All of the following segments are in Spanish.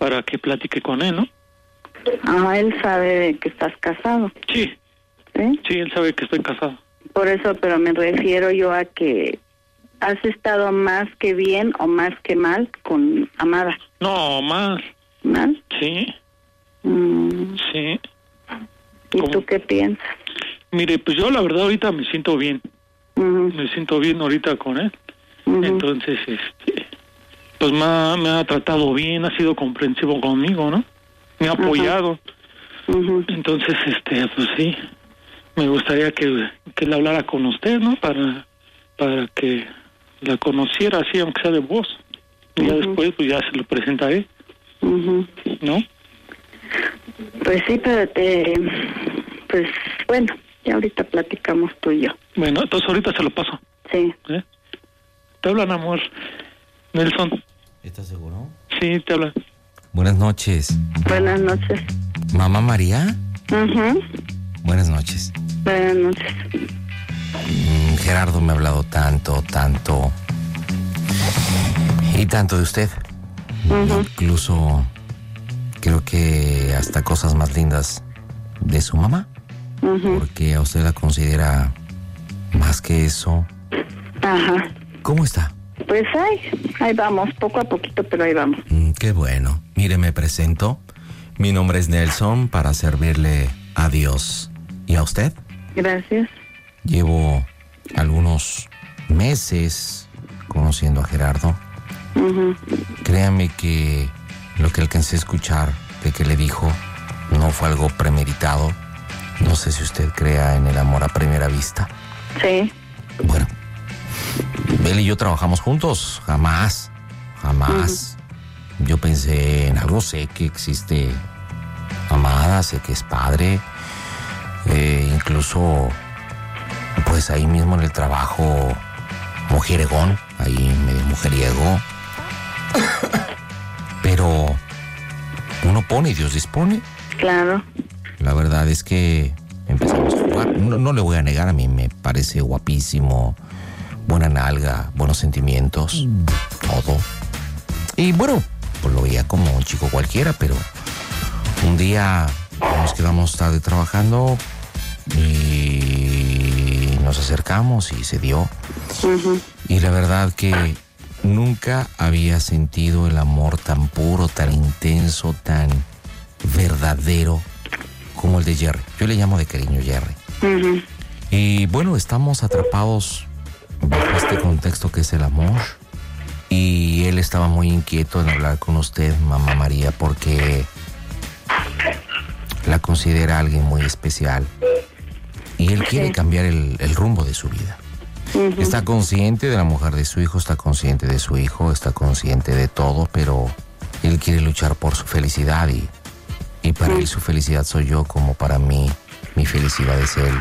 para que platique con él, ¿no? Ah, él sabe que estás casado. Sí. ¿Sí? Sí, él sabe que estoy casado. Por eso, pero me refiero yo a que has estado más que bien o más que mal con Amada. No, más. ¿Mal? Sí. Sí. ¿Y ¿Cómo? tú qué piensas? Mire, pues yo la verdad ahorita me siento bien. Me siento bien ahorita con él. Entonces, pues me ha tratado bien, ha sido comprensivo conmigo, ¿no? Me ha apoyado. Entonces, pues sí, me gustaría que le hablara con usted, ¿no? Para que la conociera así, aunque sea de voz. Y ya después, pues ya se lo presentaré. ¿No? Pues sí, pero pues bueno, ya ahorita platicamos tú y yo. Bueno, entonces ahorita se lo paso. Sí. Te hablan, amor. Nelson. ¿Estás seguro? Sí, te hablan. Buenas noches. Buenas noches. ¿Mamá María? Buenas noches. Buenas noches. Gerardo me ha hablado tanto y tanto de usted. Incluso creo que hasta cosas más lindas de su mamá. Porque a usted la considera más que eso. Ajá. ¿Cómo está? Pues ahí vamos, poco a poquito, pero ahí vamos. Qué bueno. Mire, me presento. Mi nombre es Nelson, para servirle a Dios y a usted. Gracias. Llevo algunos meses conociendo a Gerardo. Créame que lo que alcancé a escuchar de que le dijo no fue algo premeditado. No sé si usted crea en el amor a primera vista. Sí. Bueno, él y yo trabajamos juntos. Jamás. Yo pensé en algo, sé que existe Amada, sé que es padre. Incluso, pues ahí mismo en el trabajo, mujeregón, ahí medio mujeriego. Pero uno pone y Dios dispone. Claro. La verdad es que empezamos a jugar. No le voy a negar, a mí me parece guapísimo, buena nalga, buenos sentimientos, todo. Y bueno, pues lo veía como un chico cualquiera, pero un día nos quedamos tarde trabajando y nos acercamos y se dio. Y la verdad que nunca había sentido el amor tan puro, tan intenso, tan verdadero como el de Jerry. Yo le llamo de cariño Jerry. Y bueno, estamos atrapados bajo este contexto que es el amor. Y él estaba muy inquieto en hablar con usted, mamá María, porque la considera alguien muy especial. Y él quiere cambiar el rumbo de su vida. Está consciente de la mujer de su hijo, está consciente de su hijo, está consciente de todo, pero él quiere luchar por su felicidad y para él su felicidad soy yo, como para mí mi felicidad es él.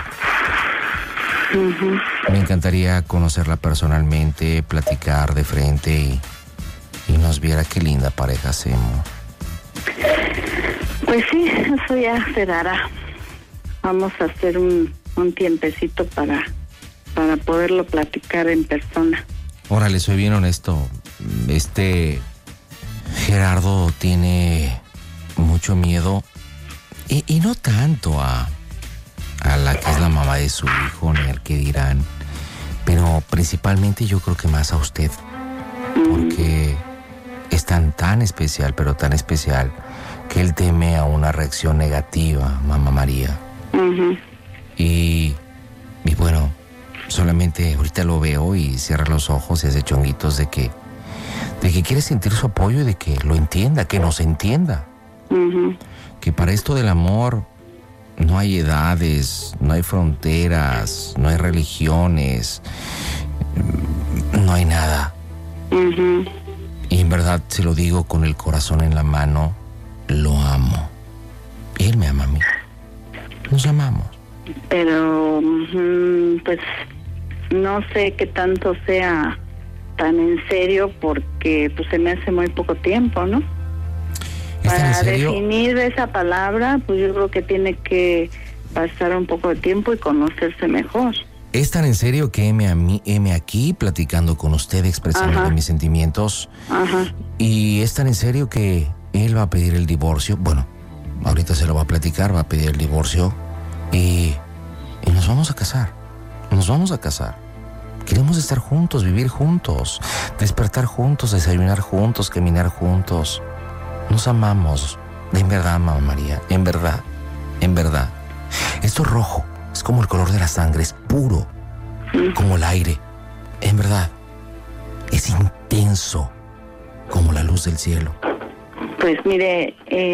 Me encantaría conocerla personalmente, platicar de frente y nos viera qué linda pareja hacemos. Pues sí, eso ya se dará. Vamos a hacer un tiempecito para poderlo platicar en persona. Órale, soy bien honesto. Gerardo tiene mucho miedo y no tanto a la que es la mamá de su hijo, ni al que dirán, pero principalmente yo creo que más a usted, porque es tan especial, pero tan especial, que él teme a una reacción negativa, mamá María. Y bueno, solamente ahorita lo veo y cierra los ojos y hace chonguitos de que quiere sentir su apoyo y de que lo entienda, que nos entienda. Que para esto del amor no hay edades, no hay fronteras, no hay religiones, no hay nada. Y en verdad se lo digo con el corazón en la mano, lo amo. Y él me ama a mí. Nos amamos. Pero, pues, no sé qué tanto sea tan en serio, porque pues se me hace muy poco tiempo, ¿no? Para definir esa palabra, pues yo creo que tiene que pasar un poco de tiempo y conocerse mejor. Es tan en serio que heme aquí platicando con usted, expresándole mis sentimientos. Y es tan en serio que él va a pedir el divorcio. Bueno, ahorita se lo va a platicar, va a pedir el divorcio y nos vamos a casar. Nos vamos a casar. Queremos estar juntos, vivir juntos, despertar juntos, desayunar juntos, caminar juntos. Nos amamos. En verdad, Mamá María, en verdad, en verdad. Esto es rojo, es como el color de la sangre, es puro, como el aire. En verdad, es intenso, como la luz del cielo. Pues mire,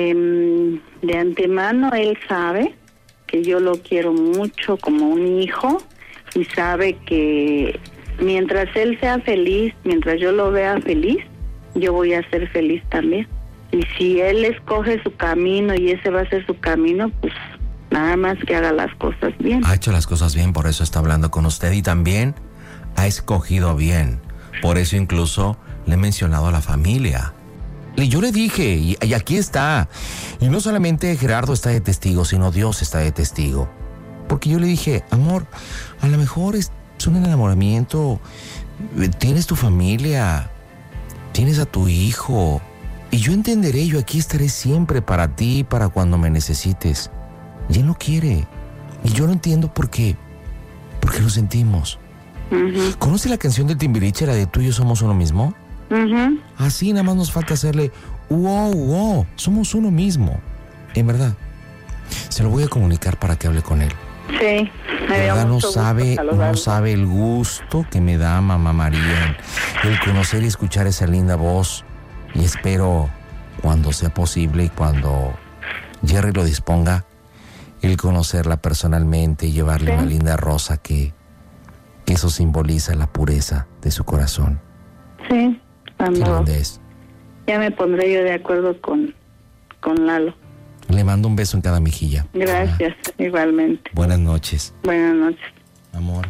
de antemano él sabe que yo lo quiero mucho como un hijo y sabe que mientras él sea feliz, mientras yo lo vea feliz, yo voy a ser feliz también. Y si él escoge su camino y ese va a ser su camino, pues nada más que haga las cosas bien. Ha hecho las cosas bien, por eso está hablando con usted y también ha escogido bien. Por eso incluso le he mencionado a la familia. Y yo le dije, y aquí está. Y no solamente Gerardo está de testigo, sino Dios está de testigo. Porque yo le dije, amor, a lo mejor es un enamoramiento. Tienes tu familia, tienes a tu hijo. Y yo entenderé, yo aquí estaré siempre para ti, para cuando me necesites. Y él no quiere. Y yo no entiendo por qué. Porque lo sentimos. ¿Conoce la canción de Timbiriche, la de Tú y yo somos uno mismo? Así nada más nos falta hacerle wow, somos uno mismo. En verdad. Se lo voy a comunicar para que hable con él. Sí. De verdad no sabe el gusto que me da Mamá María el conocer y escuchar esa linda voz. Y espero, cuando sea posible y cuando Jerry lo disponga, el conocerla personalmente y llevarle una linda rosa que eso simboliza la pureza de su corazón. Sí, ¿Qué dónde es? Ya me pondré yo de acuerdo con Lalo. Le mando un beso en cada mejilla. Gracias, igualmente. Buenas noches. Buenas noches. Amor.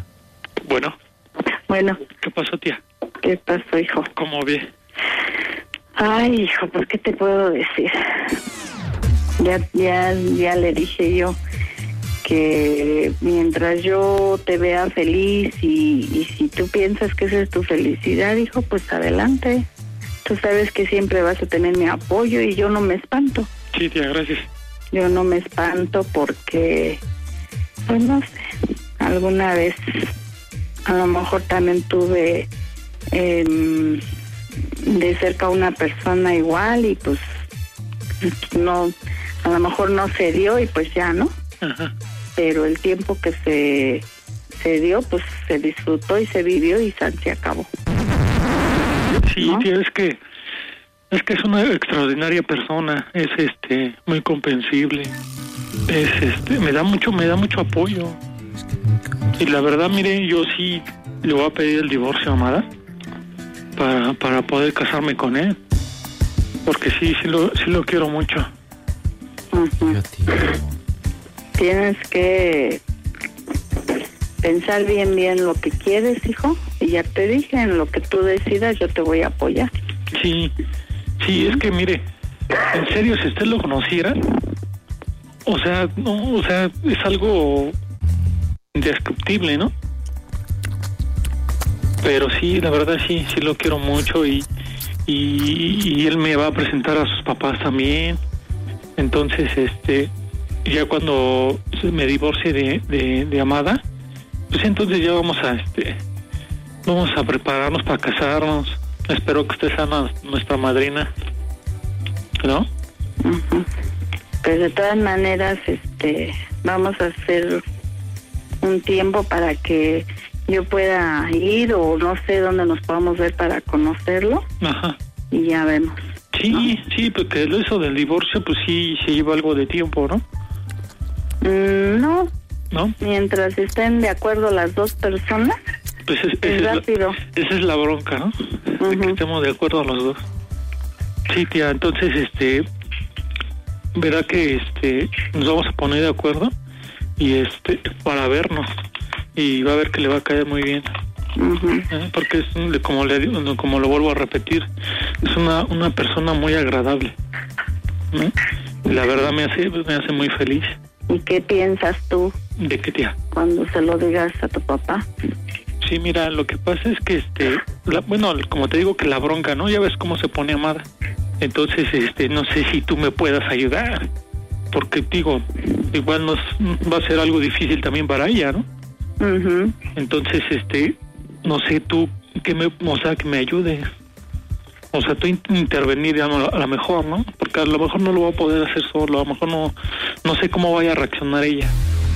Bueno. ¿Qué pasó, tía? ¿Qué pasó, hijo? ¿Cómo ve? Ay, hijo, pues ¿qué te puedo decir? Ya le dije yo que mientras yo te vea feliz y si tú piensas que esa es tu felicidad, hijo, pues adelante. Tú sabes que siempre vas a tener mi apoyo y yo no me espanto. Sí, tía, gracias. Yo no me espanto porque, pues no sé, alguna vez a lo mejor también tuve de cerca a una persona igual y pues no, a lo mejor no se dio y pues ya, ¿no? Ajá. Pero el tiempo que se dio, pues se disfrutó y se vivió y se acabó. Sí, ¿no? tía, es que es una extraordinaria persona, es muy comprensible, me da mucho apoyo. Y la verdad, mire, yo sí le voy a pedir el divorcio a Amada para poder casarme con él, porque sí lo quiero mucho. Uh-huh. Tienes que pensar bien lo que quieres, hijo, y ya te dije, en lo que tú decidas yo te voy a apoyar. Sí, es que mire, en serio, si usted lo conociera, o sea, es algo indescriptible, ¿no? Pero sí, la verdad sí lo quiero mucho y él me va a presentar a sus papás también. Entonces, ya cuando me divorcie de Amada, pues entonces ya vamos a prepararnos para casarnos. Espero que usted sea nuestra madrina, ¿no? Uh-huh. Pues de todas maneras, vamos a hacer un tiempo para que yo pueda ir, o no sé dónde nos podamos ver para conocerlo. Ajá. Y ya vemos. Sí, ¿no? Sí, porque eso del divorcio, pues sí se lleva algo de tiempo, ¿no? No. ¿No? Mientras estén de acuerdo las dos personas, pues es rápido. Esa es la bronca, ¿no? Uh-huh. De que estemos de acuerdo los dos. Sí, tía, entonces, verá que, nos vamos a poner de acuerdo y, para vernos. Y va a ver que le va a caer muy bien. Uh-huh. Porque es, como lo vuelvo a repetir, es una persona muy agradable, ¿no? Y la verdad me hace muy feliz. ¿Y qué piensas tú? ¿De qué, tía? Cuando se lo digas a tu papá. Sí, mira, lo que pasa es que, como te digo, que la bronca, ¿no? Ya ves cómo se pone Amada. Entonces, no sé si tú me puedas ayudar, porque digo, igual va a ser algo difícil también para ella, ¿no? Uh-huh. Entonces, no sé tú que me ayudes. O sea, tú intervenir a lo mejor, ¿no? Porque a lo mejor no lo va a poder hacer solo, a lo mejor no sé cómo vaya a reaccionar ella.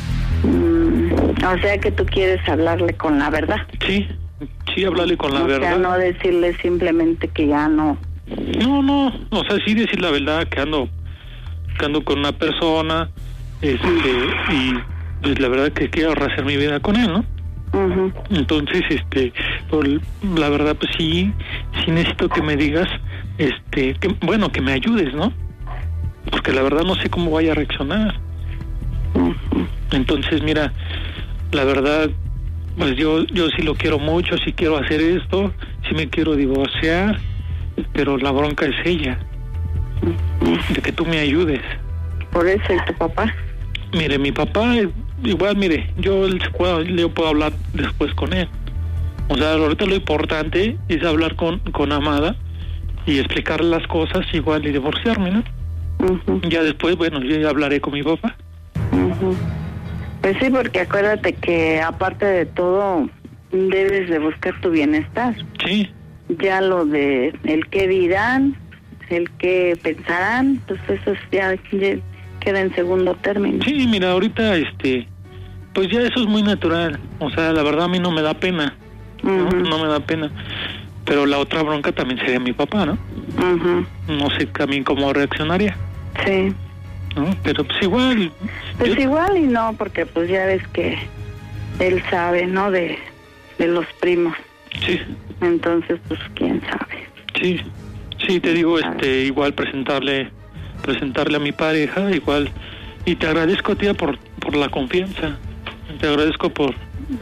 O sea que tú quieres hablarle con la verdad. Sí, hablarle con la verdad. O sea, no decirle simplemente que ya no. No, o sea, sí decir la verdad, que ando con una persona, y pues la verdad que quiero rehacer mi vida con él, ¿no? Uh-huh. Entonces, la verdad, pues sí necesito que me digas, que me ayudes, ¿no? Porque la verdad no sé cómo vaya a reaccionar. Uh-huh. Entonces, mira, la verdad, pues yo sí lo quiero mucho, sí quiero hacer esto, sí me quiero divorciar, pero la bronca es ella, de que tú me ayudes. Por eso, ¿y tu papá? Mire, mi papá, igual, mire, yo puedo hablar después con él. O sea, ahorita lo importante es hablar con Amada y explicarle las cosas igual y divorciarme, ¿no? Uh-huh. Ya después, bueno, yo ya hablaré con mi papá. Uh-huh. Pues sí, porque acuérdate que aparte de todo, debes de buscar tu bienestar. Sí. Ya lo de el qué dirán, el qué pensarán, pues eso ya queda en segundo término. Sí, mira, ahorita, pues ya eso es muy natural. O sea, la verdad a mí no me da pena. Uh-huh. No me da pena. Pero la otra bronca también sería mi papá, ¿no? Uh-huh. No sé también cómo reaccionaría. Sí. ¿No? Pero pues igual... Pues igual y no, porque pues ya ves que él sabe, ¿no? De los primos. Sí. Entonces, pues quién sabe. Sí, te digo, igual presentarle a mi pareja, igual, y te agradezco, tía, por la confianza. Te agradezco por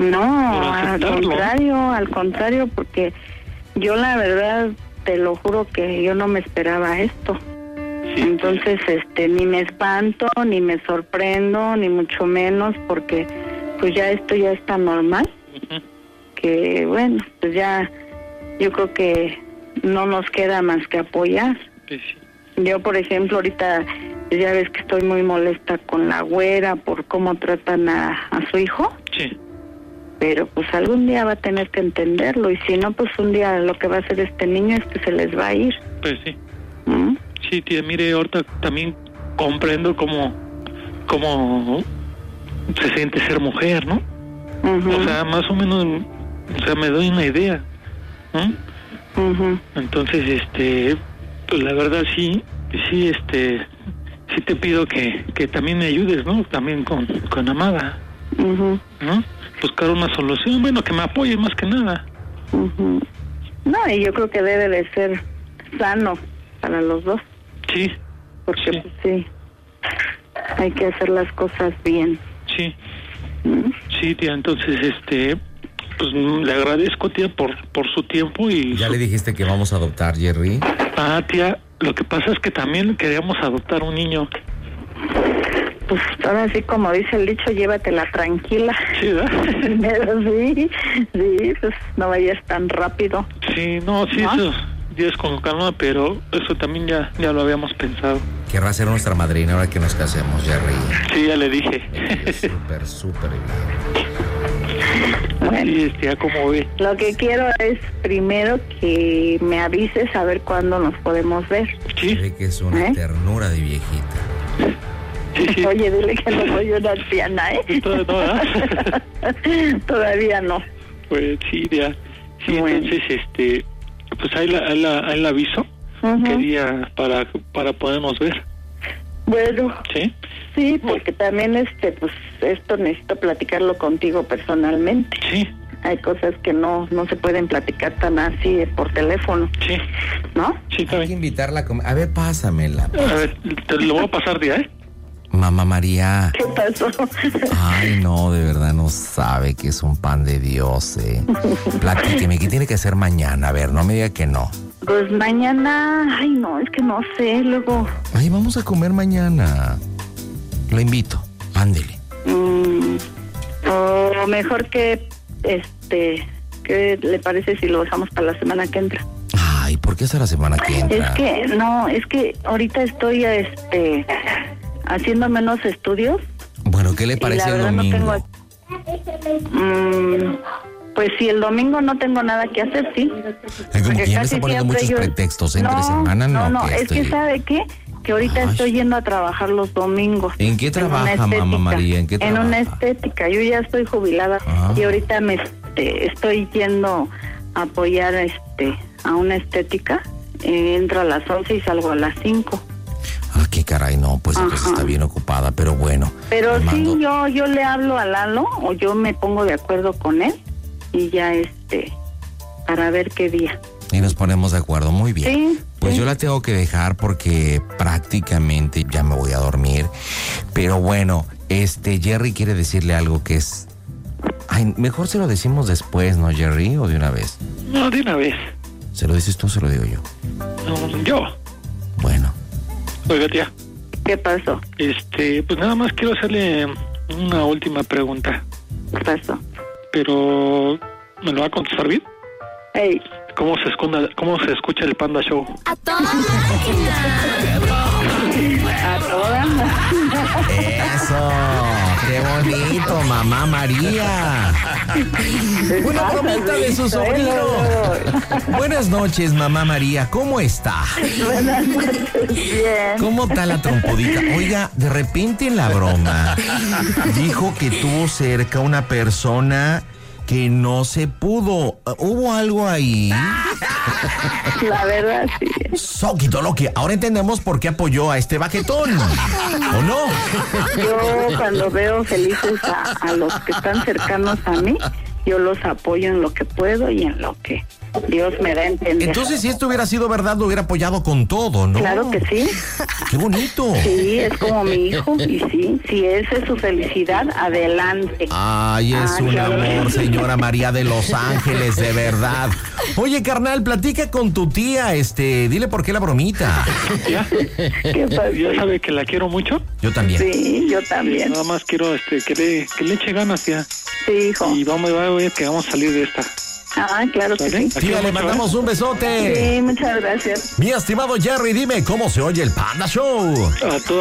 al contrario, porque yo la verdad te lo juro que yo no me esperaba esto. Sí. Entonces, ni me espanto, ni me sorprendo, ni mucho menos, porque pues ya esto ya está normal. Uh-huh. Que bueno, pues ya yo creo que no nos queda más que apoyar. Sí. Yo, por ejemplo, ahorita ya ves que estoy muy molesta con la güera por cómo tratan a su hijo. Sí. Pero pues algún día va a tener que entenderlo, y si no, pues un día lo que va a hacer este niño es que se les va a ir. Pues sí. ¿Mm? Sí, tía, mire, ahorita también comprendo cómo se siente ser mujer, ¿no? Uh-huh. O sea, más o menos, me doy una idea, ¿no? Uh-huh. Entonces, pues la verdad sí te pido que también me ayudes, ¿no? También con Amada, Uh-huh. ¿no? Buscar una solución, bueno, que me apoye más que nada. Uh-huh. No, y yo creo que debe de ser sano para los dos. Sí. Porque sí. Pues sí, hay que hacer las cosas bien. Sí. ¿Mm? Sí, tía, entonces, pues le agradezco, tía, por su tiempo y... ¿Ya le dijiste que vamos a adoptar, Jerry? Ah, tía, lo que pasa es que también queríamos adoptar un niño. Pues ahora sí, como dice el dicho, llévatela tranquila. Sí, ¿verdad? Pero sí, pues no vayas tan rápido. Sí, no, sí, ¿no? Eso es con calma, pero eso también ya lo habíamos pensado. Querrá ser nuestra madrina ahora que nos casemos, Jerry. Sí, ya le dije. Súper bien. Bueno, sí, ya como ve. Lo que quiero es primero que me avises a ver cuándo nos podemos ver. Sí. Ve que es una ternura de viejita. Sí. Oye, dile que no soy una anciana, ¿eh? Todavía no. Pues sí, ya. Sí, bueno. Entonces, pues ahí la aviso. Uh-huh. ¿Qué día para podernos ver? Bueno. ¿Sí? Sí, porque también pues esto necesito platicarlo contigo personalmente. Sí. Hay cosas que no se pueden platicar tan así por teléfono. Sí. ¿No? Sí, está bien. Hay que invitarla a comer. A ver, pásamela. A ver, te lo voy a pasar ya, ¿eh? Mamá María. ¿Qué pasó? Ay, no, de verdad no sabe que es un pan de Dios, Platíqueme, ¿qué tiene que hacer mañana? A ver, no me diga que no. Pues mañana, ay no, es que no sé, luego... Ay, vamos a comer mañana. Lo invito, ándele. O mejor que, ¿qué le parece si lo dejamos para la semana que entra? Ay, ¿por qué hasta la semana que entra? Es que ahorita estoy haciendo menos estudios. Bueno, ¿qué le parece el domingo? Pues si el domingo no tengo nada que hacer, sí. Como que ya me está poniendo muchos pretextos entre semana, ¿no? No, es que ¿sabe qué? Que ahorita estoy yendo a trabajar los domingos. ¿En qué trabaja, mamá María? En una estética. Yo ya estoy jubilada y ahorita me estoy yendo a apoyar a una estética. Entro a las 11 y salgo a las 5. Ah, qué caray, no, pues entonces está bien ocupada, pero bueno. Pero sí, yo le hablo a Lalo o yo me pongo de acuerdo con él y ya para ver qué día. Y nos ponemos de acuerdo, muy bien. Sí. Pues yo la tengo que dejar porque prácticamente ya me voy a dormir. Pero bueno, Jerry quiere decirle algo que es... Ay, mejor se lo decimos después, ¿no, Jerry? ¿O de una vez? No, de una vez. ¿Se lo dices tú o se lo digo yo? No, yo. Bueno. Oiga, tía. ¿Qué pasó? Pues nada más quiero hacerle una última pregunta. ¿Qué pasó? Pero, ¿me lo va a contestar bien? Hey. ¿Cómo se escucha el Panda Show? ¡A toda máquina! A toda. ¡Eso! ¡Qué bonito, mamá María! Una bromita de su sobrino. Buenas noches, mamá María. ¿Cómo está? Buenas noches. Bien. ¿Cómo está la trompudita? Oiga, de repente en la broma dijo que tuvo cerca una persona que no se pudo. ¿Hubo algo ahí? La verdad, sí. Soquito Loqui, ahora entendemos por qué apoyó a este baquetón. ¿O no? Yo cuando veo felices a los que están cercanos a mí, yo los apoyo en lo que puedo y en lo que Dios me da a entender. Entonces, si esto hubiera sido verdad, lo hubiera apoyado con todo, ¿no? Claro que sí. ¡Qué bonito! Sí, es como mi hijo. Y sí, si esa es su felicidad, adelante. Ay, es un amor, señora María de Los Ángeles, de verdad. Oye, carnal, platica con tu tía, dile por qué la bromita. ¿Ya? ¿Qué pasó? ¿Ya sabe que la quiero mucho? Yo también. Sí, yo también. Nada más quiero que le eche ganas, tía. Sí, hijo. Y vamos a salir de esta. Ah, claro que sí. Tía, le mandamos un besote. Sí, muchas gracias. Mi estimado Jerry, dime cómo se oye el Panda Show. A toda